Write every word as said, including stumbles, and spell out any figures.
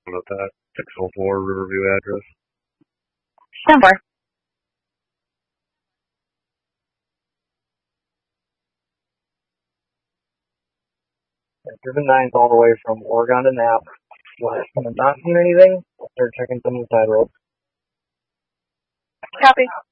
About that six oh four Riverview address. ten four. Driven nine's all the way from Oregon to Nap. West. Not seen anything. They're checking some of the side roads. Copy.